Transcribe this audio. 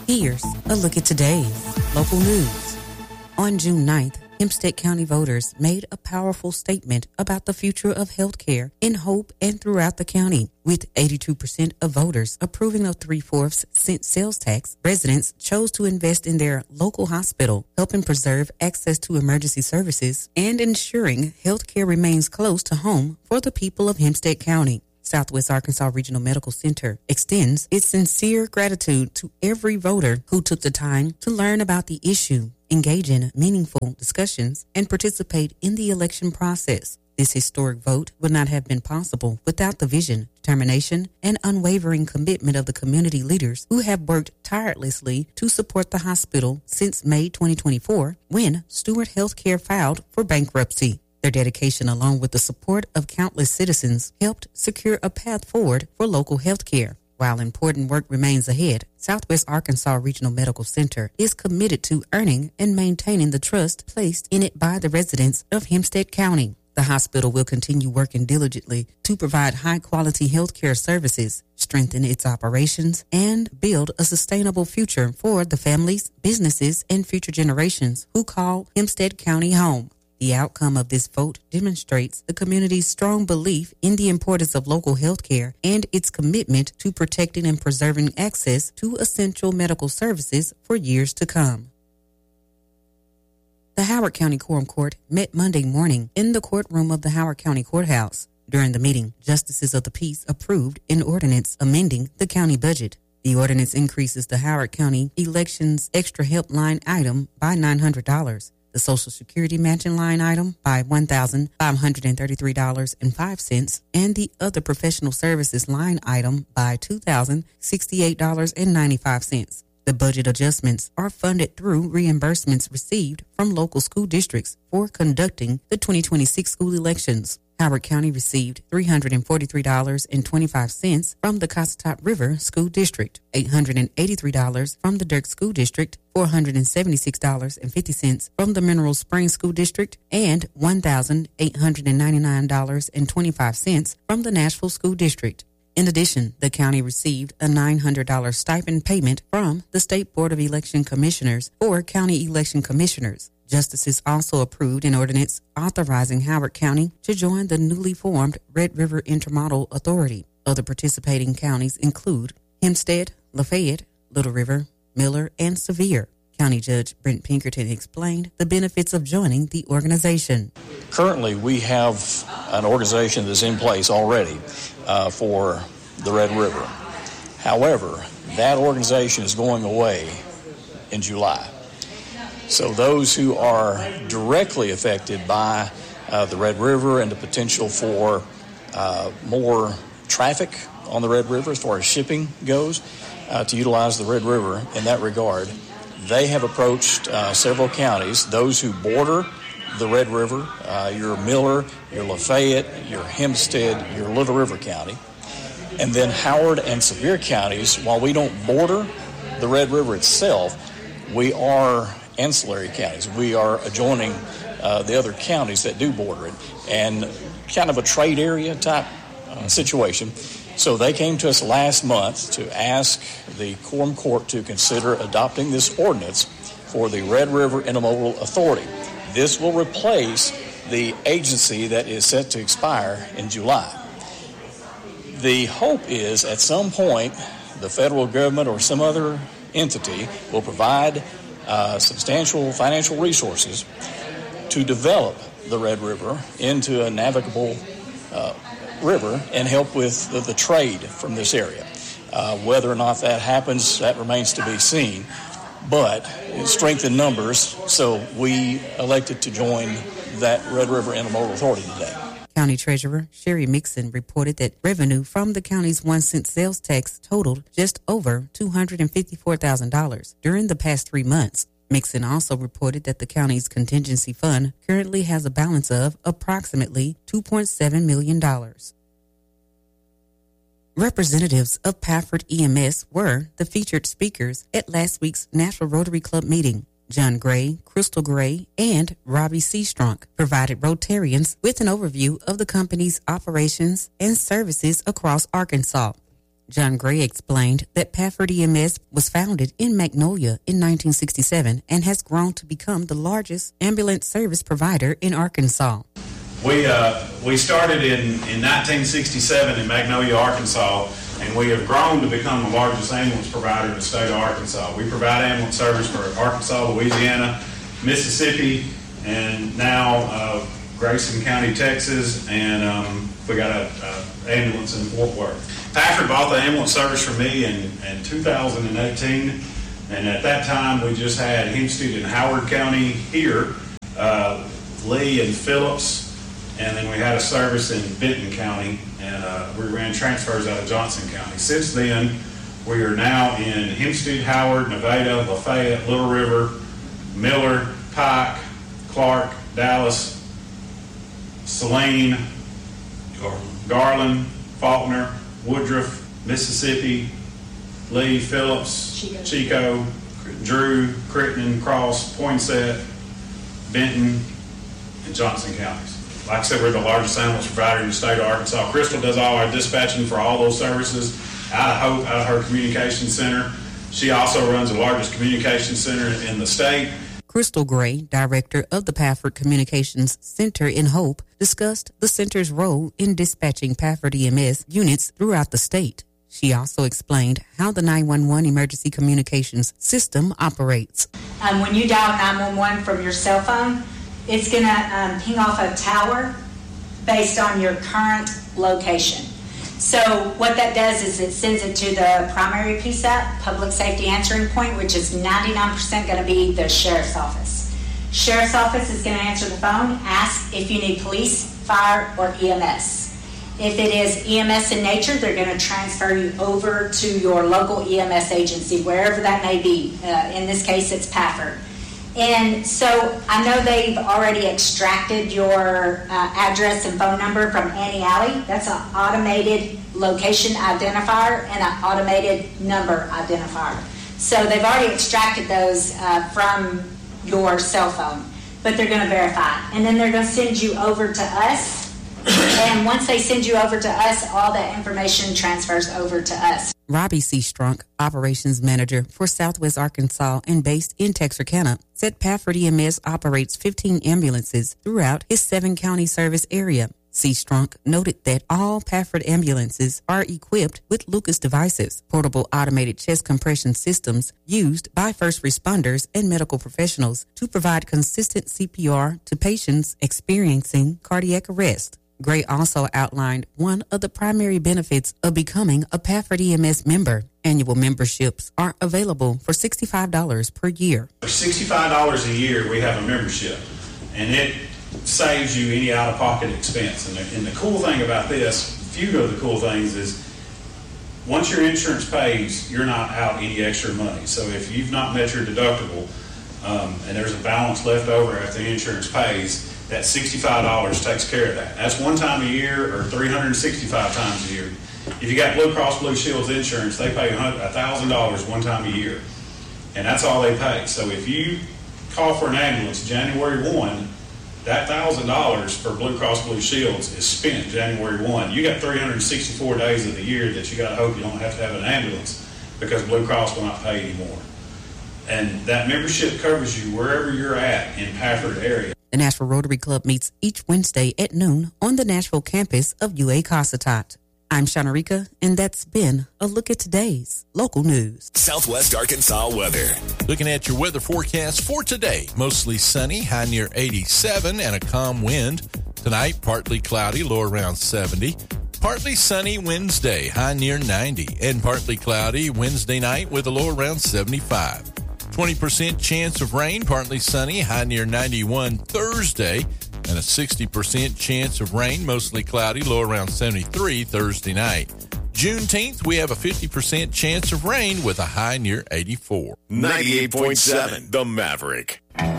Here's a look at today's local news. On June 9th, Hempstead County voters made a powerful statement about the future of healthcare in Hope and throughout the county. With 82% of voters approving of 3/4 cent sales tax, residents chose to invest in their local hospital, helping preserve access to emergency services and ensuring healthcare remains close to home for the people of Hempstead County. Southwest Arkansas Regional Medical Center extends its sincere gratitude to every voter who took the time to learn about the issue, engage in meaningful discussions, and participate in the election process. This historic vote would not have been possible without the vision, determination, and unwavering commitment of the community leaders who have worked tirelessly to support the hospital since May 2024, when Stewart Healthcare filed for bankruptcy. Their dedication, along with the support of countless citizens, helped secure a path forward for local health care. While important work remains ahead, Southwest Arkansas Regional Medical Center is committed to earning and maintaining the trust placed in it by the residents of Hempstead County. The hospital will continue working diligently to provide high-quality health care services, strengthen its operations, and build a sustainable future for the families, businesses, and future generations who call Hempstead County home. The outcome of this vote demonstrates the community's strong belief in the importance of local health care and its commitment to protecting and preserving access to essential medical services for years to come. The Howard County Quorum Court met Monday morning in the courtroom of the Howard County Courthouse. During the meeting, justices of the peace approved an ordinance amending the county budget. The ordinance increases the Howard County Elections Extra Help line item by $900. The Social Security matching line item by $1,533.05, and the other professional services line item by $2,068.95. The budget adjustments are funded through reimbursements received from local school districts for conducting the 2026 school elections. Howard County received $343.25 from the Cossatot River School District, $883 from the Dirk School District, $476.50 from the Mineral Springs School District, and $1,899.25 from the Nashville School District. In addition, the county received a $900 stipend payment from the State Board of Election Commissioners for county election commissioners. Justices also approved an ordinance authorizing Howard County to join the newly formed Red River Intermodal Authority. Other participating counties include Hempstead, Lafayette, Little River, Miller, and Sevier. County Judge Brent Pinkerton explained the benefits of joining the organization. Currently, we have an organization that's in place already for the Red River. However, that organization is going away in July. So those who are directly affected by the Red River and the potential for more traffic on the Red River as far as shipping goes, to utilize the Red River in that regard, they have approached several counties, those who border the Red River, your Miller, your Lafayette, your Hempstead, your Little River County, and then Howard and Sevier counties. While we don't border the Red River itself, we are ancillary counties. We are adjoining the other counties that do border it, and kind of a trade area type situation. So they came to us last month to ask the Quorum Court to consider adopting this ordinance for the Red River Intermodal Authority. This will replace the agency that is set to expire in July. The hope is at some point the federal government or some other entity will provide substantial financial resources to develop the Red River into a navigable river and help with the trade from this area. Whether or not that happens, that remains to be seen. But strength in numbers, so we elected to join that Red River Intermodal Authority today. County Treasurer Sherry Mixon reported that revenue from the county's 1 cent sales tax totaled just over $254,000 during the past 3 months. Mixon also reported that the county's contingency fund currently has a balance of approximately $2.7 million. Representatives of Pafford EMS were the featured speakers at last week's Nashville Rotary Club meeting. John Gray, Crystal Gray, and Robbie Seastrunk provided Rotarians with an overview of the company's operations and services across Arkansas. John Gray explained that Pafford EMS was founded in Magnolia in 1967 and has grown to become the largest ambulance service provider in Arkansas. We started in 1967 in Magnolia, Arkansas, and we have grown to become the largest ambulance provider in the state of Arkansas. We provide ambulance service for Arkansas, Louisiana, Mississippi, and now Grayson County, Texas, and we got an ambulance in Fort Worth. Pafford bought the ambulance service from me in 2018, and at that time we just had Hempstead and Howard County here, Lee and Phillips, and then we had a service in Benton County, and we ran transfers out of Johnson County. Since then, we are now in Hempstead, Howard, Nevada, Lafayette, Little River, Miller, Pike, Clark, Dallas, Saline, Garland, Faulkner, Woodruff, Mississippi, Lee, Phillips, Chico, Drew, Crittenden, Cross, Poinsett, Benton, and Johnson counties. Like I said, we're the largest ambulance provider in the state of Arkansas. Crystal does all our dispatching for all those services out of Hope, out of her communication center. She also runs the largest communication center in the state. Crystal Gray, director of the Pafford Communications Center in Hope, discussed the center's role in dispatching Pafford EMS units throughout the state. She also explained how the 911 emergency communications system operates. When you dial 911 from your cell phone, it's going to ping off a tower based on your current location. So what that does is it sends it to the primary PSAP, Public Safety Answering Point, which is 99% going to be the sheriff's office. Sheriff's office is going to answer the phone, ask if you need police, fire, or EMS. If it is EMS in nature, they're going to transfer you over to your local EMS agency, wherever that may be. In this case, it's Pafford. And so I know they've already extracted your address and phone number from Annie Alley. That's an automated location identifier and an automated number identifier. So they've already extracted those from your cell phone, but they're going to verify. And then they're going to send you over to us. And once they send you over to us, all that information transfers over to us. Robbie C. Strunk, operations manager for Southwest Arkansas and based in Texarkana, said Pafford EMS operates 15 ambulances throughout his 7-county service area. C. Strunk noted that all Pafford ambulances are equipped with Lucas devices, portable automated chest compression systems used by first responders and medical professionals to provide consistent CPR to patients experiencing cardiac arrest. Gray also outlined one of the primary benefits of becoming a Pafford EMS member. Annual memberships are available for $65 per year. For $65 a year, we have a membership, and it saves you any out-of-pocket expense. And the cool thing about this, a few of the cool things is, once your insurance pays, you're not out any extra money. So if you've not met your deductible, and there's a balance left over after the insurance pays, that $65 takes care of that. That's one time a year or 365 times a year. If you got Blue Cross Blue Shield's insurance, they pay $1,000 one time a year, and that's all they pay. So if you call for an ambulance January 1, that $1,000 for Blue Cross Blue Shields is spent January 1. You got 364 days of the year that you got to hope you don't have to have an ambulance because Blue Cross will not pay anymore. And that membership covers you wherever you're at in Pafford area. The Nashville Rotary Club meets each Wednesday at noon on the Nashville campus of UA Cossatot. I'm Shanarika, and that's been a look at today's local news. Southwest Arkansas weather. Looking at your weather forecast for today. Mostly sunny, high near 87 and a calm wind. Tonight, partly cloudy, low around 70. Partly sunny Wednesday, high near 90. And partly cloudy Wednesday night with a low around 75. 20% chance of rain, partly sunny, high near 91 Thursday, and a 60% chance of rain, mostly cloudy, low around 73 Thursday night. Juneteenth, we have a 50% chance of rain with a high near 84. 98.7, The Maverick.